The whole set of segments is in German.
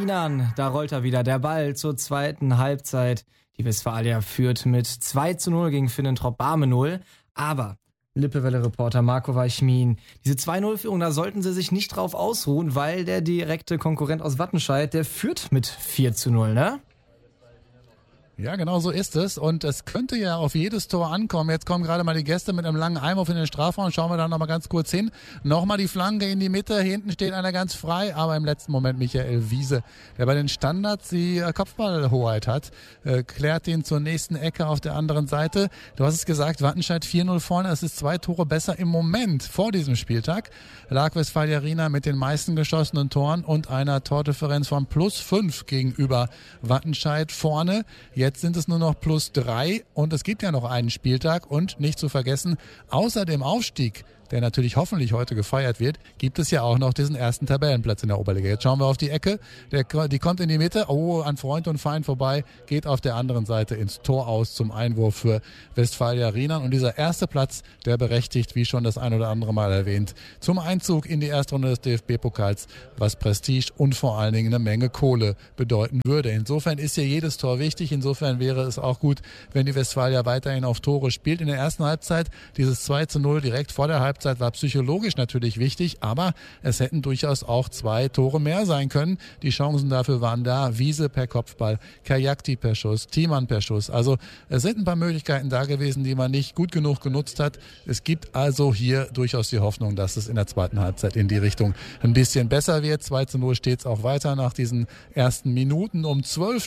Rienan, da rollt er wieder. Der Ball zur zweiten Halbzeit. Die Westfalia führt mit 2:0 gegen Finnentrop Barmenol. Aber Lippewelle-Reporter Marco Weichmin, diese 2:0-Führung, da sollten sie sich nicht drauf ausruhen, weil der direkte Konkurrent aus Wattenscheid, der führt mit 4:0, ne? Ja, genau so ist es. Und es könnte ja auf jedes Tor ankommen. Jetzt kommen gerade mal die Gäste mit einem langen Einwurf in den Strafraum. Schauen wir da nochmal ganz kurz hin. Nochmal die Flanke in die Mitte. Hinten steht einer ganz frei. Aber im letzten Moment Michael Wiese, der bei den Standards die Kopfballhoheit hat, klärt ihn zur nächsten Ecke auf der anderen Seite. Du hast es gesagt, Wattenscheid 4:0 vorne. Es ist 2 Tore besser im Moment vor diesem Spieltag. Lag Westfalia Rienan mit den meisten geschossenen Toren und einer Tordifferenz von +5 gegenüber Wattenscheid vorne. Jetzt sind es nur noch +3 und es gibt ja noch einen Spieltag und nicht zu vergessen, außer dem Aufstieg, der natürlich hoffentlich heute gefeiert wird, gibt es ja auch noch diesen ersten Tabellenplatz in der Oberliga. Jetzt schauen wir auf die Ecke, die kommt in die Mitte, an Freund und Feind vorbei, geht auf der anderen Seite ins Tor aus zum Einwurf für Westfalia Rienan. Und dieser erste Platz, der berechtigt, wie schon das ein oder andere Mal erwähnt, zum Einzug in die erste Runde des DFB-Pokals, was Prestige und vor allen Dingen eine Menge Kohle bedeuten würde. Insofern ist hier jedes Tor wichtig, insofern wäre es auch gut, wenn die Westfalia weiterhin auf Tore spielt. In der ersten Halbzeit dieses 2:0 direkt vor der Halbzeit war psychologisch natürlich wichtig, aber es hätten durchaus auch 2 Tore mehr sein können. Die Chancen dafür waren da. Wiese per Kopfball, Kajakti per Schuss, Thiemann per Schuss. Also es sind ein paar Möglichkeiten da gewesen, die man nicht gut genug genutzt hat. Es gibt also hier durchaus die Hoffnung, dass es in der zweiten Halbzeit in die Richtung ein bisschen besser wird. 2:0 steht es auch weiter nach diesen ersten Minuten. Um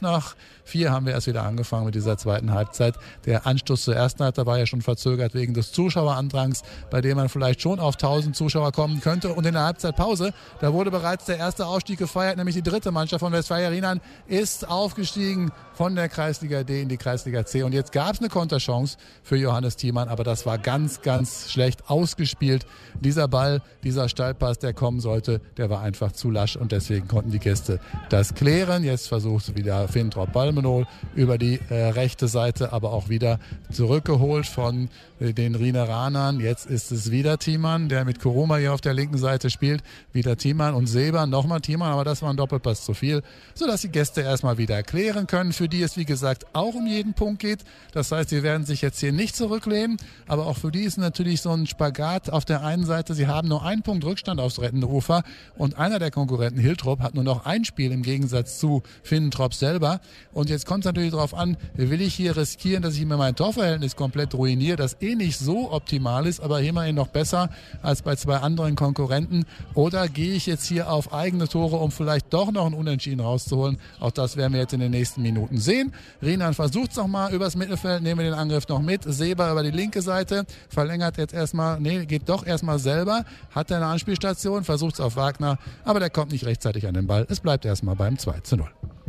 3:40 haben wir erst wieder angefangen mit dieser zweiten Halbzeit. Der Anstoß zur ersten Halbzeit war ja schon verzögert wegen des Zuschauerandrangs, bei dem man vielleicht schon auf 1000 Zuschauer kommen könnte. Und in der Halbzeitpause, da wurde bereits der erste Aufstieg gefeiert, nämlich die dritte Mannschaft von Westfalia Rienan ist aufgestiegen von der Kreisliga D in die Kreisliga C. Und jetzt gab es eine Konterchance für Johannes Thiemann, aber das war ganz, ganz schlecht ausgespielt. Dieser Ball, dieser Steilpass, der kommen sollte, der war einfach zu lasch und deswegen konnten die Gäste das klären. Jetzt versucht wieder Finnentrop Barmenol über die rechte Seite, aber auch wieder zurückgeholt von den Rieneranern. Jetzt ist es wieder Thiemann, der mit Kuruma hier auf der linken Seite spielt. Wieder Thiemann und Seber, nochmal Thiemann, aber das war ein Doppelpass zu viel, sodass die Gäste erstmal wieder erklären können, für die es wie gesagt auch um jeden Punkt geht. Das heißt, sie werden sich jetzt hier nicht zurücklehnen, aber auch für die ist natürlich so ein Spagat. Auf der einen Seite, sie haben nur einen Punkt Rückstand aufs rettende Ufer und einer der Konkurrenten, Hiltrop, hat nur noch ein Spiel im Gegensatz zu Finnentrop selber. Und jetzt kommt es natürlich darauf an, will ich hier riskieren, dass ich mir mein Torverhältnis komplett ruiniere, das nicht so optimal ist, aber immerhin noch besser als bei 2 anderen Konkurrenten, oder gehe ich jetzt hier auf eigene Tore, um vielleicht doch noch ein Unentschieden rauszuholen? Auch das werden wir jetzt in den nächsten Minuten sehen. Rienan versucht es nochmal übers Mittelfeld, nehmen wir den Angriff noch mit. Seber über die linke Seite, verlängert jetzt erstmal, geht doch erstmal selber, hat eine Anspielstation, versucht es auf Wagner, aber der kommt nicht rechtzeitig an den Ball. Es bleibt erstmal beim 2:0.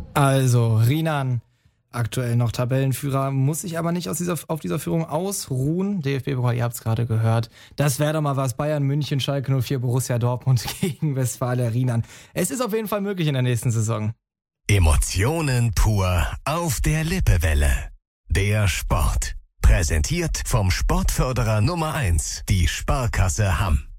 Also Rienan, aktuell noch Tabellenführer, muss sich aber nicht auf dieser Führung ausruhen. DFB-Pokal, ihr habt es gerade gehört. Das wäre doch mal was. Bayern München, Schalke 04, Borussia Dortmund gegen Westfalia Rienan. Es ist auf jeden Fall möglich in der nächsten Saison. Emotionen pur auf der Lippewelle. Der Sport. Präsentiert vom Sportförderer Nummer 1, die Sparkasse Hamm.